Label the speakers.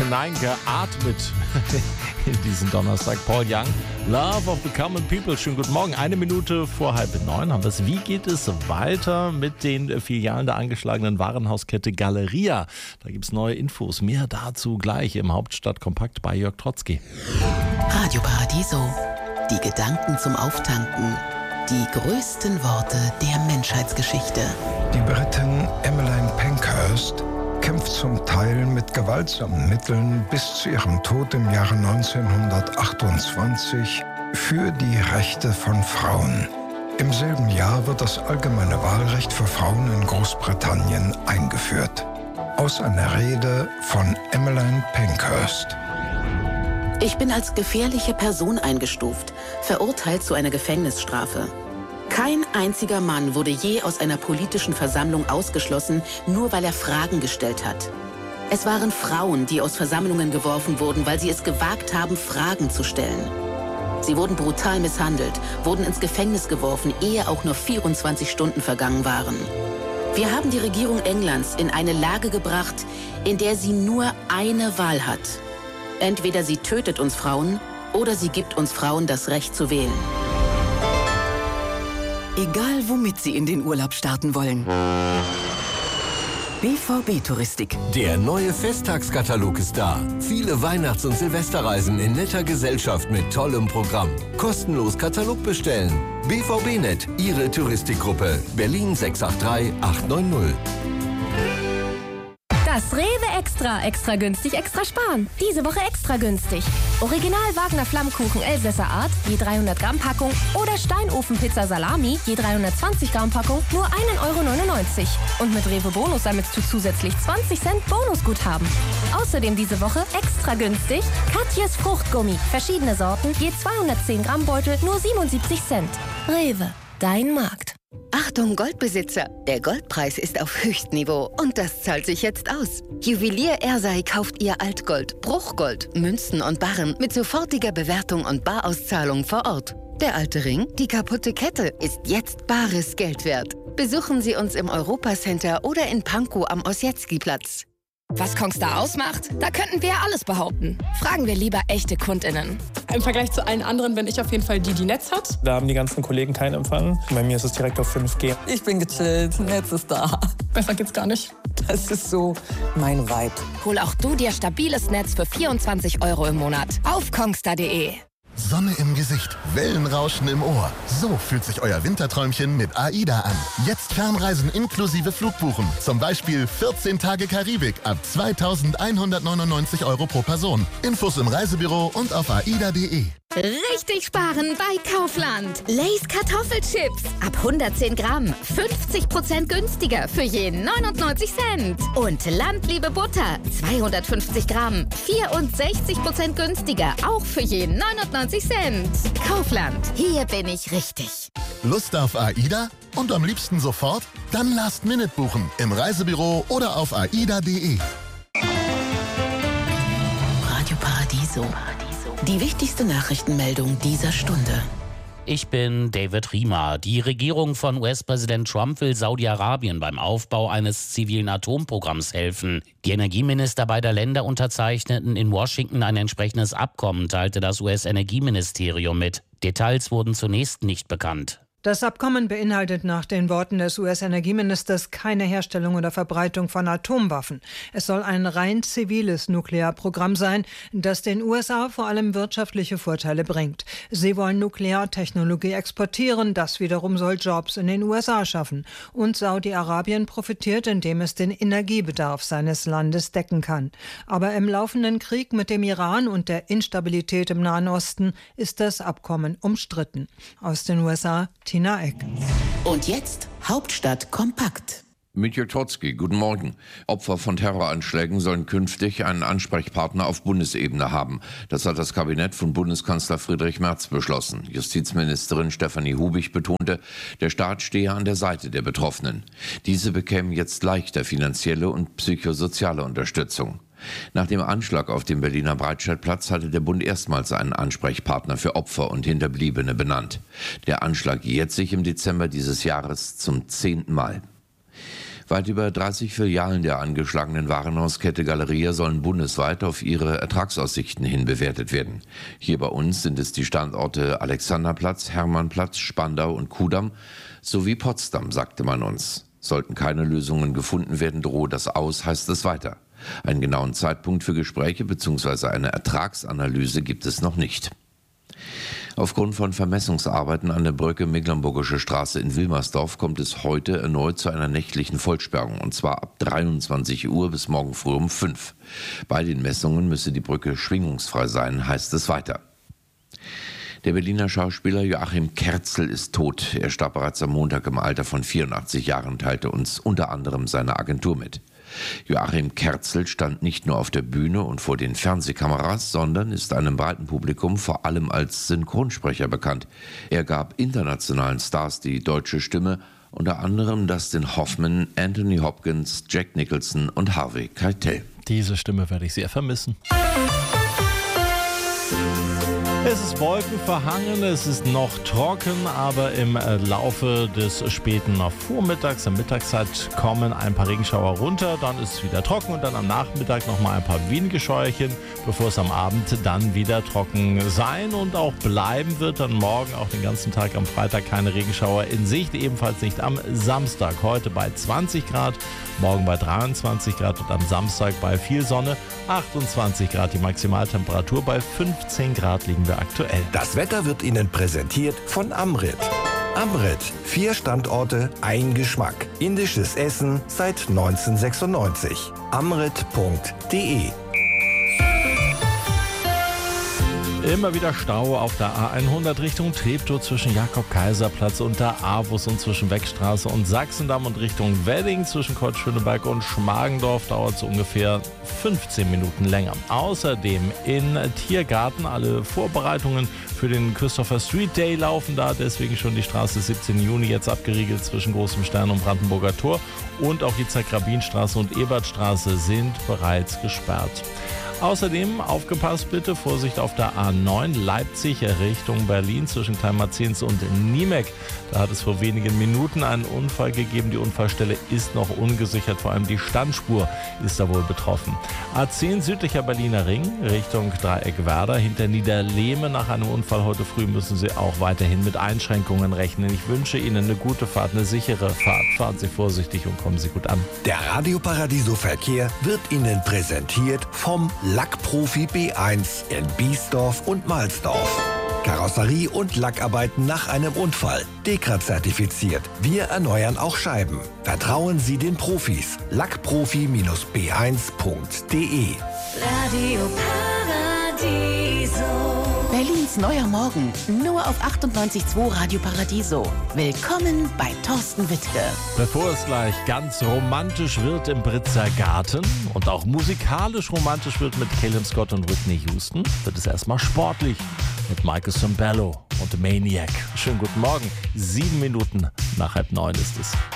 Speaker 1: hinein geatmet in diesen Donnerstag. Paul Young, Love of the Common People. Schönen guten Morgen. 1 Minute vor 8:30 haben wir es. Wie geht es weiter mit den Filialen der angeschlagenen Warenhauskette Galeria? Da gibt es neue Infos. Mehr dazu gleich im Hauptstadtkompakt bei Jörg Trotzki.
Speaker 2: Radio Paradiso. Die Gedanken zum Auftanken. Die größten Worte der Menschheitsgeschichte.
Speaker 3: Die Britin Emmeline Pankhurst kämpft zum Teil mit gewaltsamen Mitteln bis zu ihrem Tod im Jahre 1928 für die Rechte von Frauen. Im selben Jahr wird das allgemeine Wahlrecht für Frauen in Großbritannien eingeführt. Aus einer Rede von Emmeline Pankhurst.
Speaker 2: Ich bin als gefährliche Person eingestuft, verurteilt zu einer Gefängnisstrafe. Kein einziger Mann wurde je aus einer politischen Versammlung ausgeschlossen, nur weil er Fragen gestellt hat. Es waren Frauen, die aus Versammlungen geworfen wurden, weil sie es gewagt haben, Fragen zu stellen. Sie wurden brutal misshandelt, wurden ins Gefängnis geworfen, ehe auch nur 24 Stunden vergangen waren. Wir haben die Regierung Englands in eine Lage gebracht, in der sie nur eine Wahl hat. Entweder sie tötet uns Frauen oder sie gibt uns Frauen das Recht zu wählen.
Speaker 4: Egal, womit Sie in den Urlaub starten wollen. BVB Touristik.
Speaker 5: Der neue Festtagskatalog ist da. Viele Weihnachts- und Silvesterreisen in netter Gesellschaft mit tollem Programm. Kostenlos Katalog bestellen. BVB-Net, Ihre Touristikgruppe. Berlin 683 890.
Speaker 6: Das Rewe Extra günstig, extra sparen. Diese Woche extra günstig. Original Wagner Flammkuchen Elsässer Art, je 300 Gramm Packung oder Steinofenpizza Salami, je 320 Gramm Packung, nur 1,99 €. Und mit Rewe Bonus sammelst du zusätzlich 20 Cent Bonusguthaben. Außerdem diese Woche extra günstig Katjes Fruchtgummi, verschiedene Sorten, je 210 Gramm Beutel, nur 77 Cent. Rewe, dein Markt.
Speaker 7: Achtung Goldbesitzer, der Goldpreis ist auf Höchstniveau und das zahlt sich jetzt aus. Juwelier Ersei kauft ihr Altgold, Bruchgold, Münzen und Barren mit sofortiger Bewertung und Barauszahlung vor Ort. Der alte Ring, die kaputte Kette, ist jetzt bares Geld wert. Besuchen Sie uns im Europacenter oder in Pankow am Ossietzky-Platz.
Speaker 6: Was Kongstar ausmacht? Da könnten wir ja alles behaupten. Fragen wir lieber echte KundInnen.
Speaker 8: Im Vergleich zu allen anderen bin ich auf jeden Fall die Netz hat. Da haben die ganzen Kollegen keinen Empfang. Bei mir ist es direkt auf 5G.
Speaker 9: Ich bin gechillt, Netz ist da.
Speaker 8: Besser geht's gar nicht.
Speaker 9: Das ist so mein Vibe.
Speaker 6: Hol auch du dir stabiles Netz für 24 € im Monat auf kongstar.de.
Speaker 10: Sonne im Gesicht, Wellenrauschen im Ohr. So fühlt sich euer Winterträumchen mit AIDA an. Jetzt Fernreisen inklusive Flugbuchen. Zum Beispiel 14 Tage Karibik ab 2.199 € pro Person. Infos im Reisebüro und auf aida.de.
Speaker 11: Richtig sparen bei Kaufland. Lay's Kartoffelchips ab 110 Gramm. 50% günstiger für je 99 Cent. Und Landliebe Butter 250 Gramm. 64% günstiger, auch für je 99 Cent. Kaufland, hier bin ich richtig.
Speaker 10: Lust auf AIDA? Und am liebsten sofort? Dann Last Minute buchen. Im Reisebüro oder auf aida.de.
Speaker 2: Radio Paradiso. Die wichtigste Nachrichtenmeldung dieser Stunde.
Speaker 12: Ich bin David Riemer. Die Regierung von US-Präsident Trump will Saudi-Arabien beim Aufbau eines zivilen Atomprogramms helfen. Die Energieminister beider Länder unterzeichneten in Washington ein entsprechendes Abkommen, teilte das US-Energieministerium mit. Details wurden zunächst nicht bekannt.
Speaker 13: Das Abkommen beinhaltet nach den Worten des US-Energieministers keine Herstellung oder Verbreitung von Atomwaffen. Es soll ein rein ziviles Nuklearprogramm sein, das den USA vor allem wirtschaftliche Vorteile bringt. Sie wollen Nukleartechnologie exportieren, das wiederum soll Jobs in den USA schaffen. Und Saudi-Arabien profitiert, indem es den Energiebedarf seines Landes decken kann. Aber im laufenden Krieg mit dem Iran und der Instabilität im Nahen Osten ist das Abkommen umstritten. Aus den USA Tina Eck.
Speaker 2: Und jetzt Hauptstadt kompakt.
Speaker 14: Mit Jörg Trotzki, guten Morgen. Opfer von Terroranschlägen sollen künftig einen Ansprechpartner auf Bundesebene haben. Das hat das Kabinett von Bundeskanzler Friedrich Merz beschlossen. Justizministerin Stefanie Hubig betonte, der Staat stehe an der Seite der Betroffenen. Diese bekämen jetzt leichter finanzielle und psychosoziale Unterstützung. Nach dem Anschlag auf dem Berliner Breitscheidplatz hatte der Bund erstmals einen Ansprechpartner für Opfer und Hinterbliebene benannt. Der Anschlag jährt sich im Dezember dieses Jahres zum 10. Mal. Weit über 30 Filialen der angeschlagenen Warenhauskette Galeria sollen bundesweit auf ihre Ertragsaussichten hin bewertet werden. Hier bei uns sind es die Standorte Alexanderplatz, Hermannplatz, Spandau und Kudamm sowie Potsdam, sagte man uns. Sollten keine Lösungen gefunden werden, drohe das aus, heißt es weiter. Einen genauen Zeitpunkt für Gespräche bzw. eine Ertragsanalyse gibt es noch nicht. Aufgrund von Vermessungsarbeiten an der Brücke Mecklenburgische Straße in Wilmersdorf kommt es heute erneut zu einer nächtlichen Vollsperrung, und zwar ab 23 Uhr bis morgen früh um 5. Bei den Messungen müsse die Brücke schwingungsfrei sein, heißt es weiter. Der Berliner Schauspieler Joachim Kerzel ist tot. Er starb bereits am Montag im Alter von 84 Jahren, teilte uns unter anderem seine Agentur mit. Joachim Kerzel stand nicht nur auf der Bühne und vor den Fernsehkameras, sondern ist einem breiten Publikum vor allem als Synchronsprecher bekannt. Er gab internationalen Stars die deutsche Stimme, unter anderem Dustin Hoffman, Anthony Hopkins, Jack Nicholson und Harvey Keitel.
Speaker 1: Diese Stimme werde ich sehr vermissen. Es ist wolkenverhangen, es ist noch trocken, aber im Laufe des späten Vormittags, der Mittagszeit, kommen ein paar Regenschauer runter, dann ist es wieder trocken und dann am Nachmittag nochmal ein paar wenige Scheuerchen, bevor es am Abend dann wieder trocken sein und auch bleiben wird. Dann morgen auch den ganzen Tag am Freitag keine Regenschauer in Sicht, ebenfalls nicht am Samstag. Heute bei 20 Grad, morgen bei 23 Grad und am Samstag bei viel Sonne 28 Grad. Die Maximaltemperatur bei 15 Grad liegen wir aktuell.
Speaker 15: Das Wetter wird Ihnen präsentiert von Amrit. Amrit, 4 Standorte, ein Geschmack. Indisches Essen seit 1996. Amrit.de.
Speaker 1: Immer wieder Stau auf der A100 Richtung Treptow zwischen Jakob-Kaiser-Platz und der Avus und zwischen Beckstraße und Sachsendamm und Richtung Wedding zwischen Kreuzschöneberg und Schmargendorf dauert es ungefähr 15 Minuten länger. Außerdem in Tiergarten alle Vorbereitungen für den Christopher Street Day laufen da, deswegen schon die Straße 17. Juni jetzt abgeriegelt zwischen Großem Stern und Brandenburger Tor und auch die Zack-Rabin-Straße und Ebertstraße sind bereits gesperrt. Außerdem aufgepasst bitte, Vorsicht auf der A9 Leipzig Richtung Berlin zwischen Kleinmarzens und Niemek. Da hat es vor wenigen Minuten einen Unfall gegeben. Die Unfallstelle ist noch ungesichert, vor allem die Standspur ist da wohl betroffen. A10 südlicher Berliner Ring Richtung Dreieck Werder hinter Niederlehme. Nach einem Unfall heute früh müssen Sie auch weiterhin mit Einschränkungen rechnen. Ich wünsche Ihnen eine gute Fahrt, eine sichere Fahrt. Fahren Sie vorsichtig und kommen Sie gut an.
Speaker 15: Der Radio Paradiso Verkehr wird Ihnen präsentiert vom Lackprofi B1 in Biesdorf und Mahlsdorf. Karosserie und Lackarbeiten nach einem Unfall. Dekra-zertifiziert. Wir erneuern auch Scheiben. Vertrauen Sie den Profis. Lackprofi-b1.de.
Speaker 11: Radio Paradiso.
Speaker 2: Berlins neuer Morgen, nur auf 98.2 Radio Paradiso. Willkommen bei Thorsten Wittke.
Speaker 1: Bevor es gleich ganz romantisch wird im Britzer Garten und auch musikalisch romantisch wird mit Caleb Scott und Whitney Houston, wird es erstmal sportlich mit Michael Sambello und Maniac. Schönen guten Morgen, 7 Minuten nach 8:30 ist es.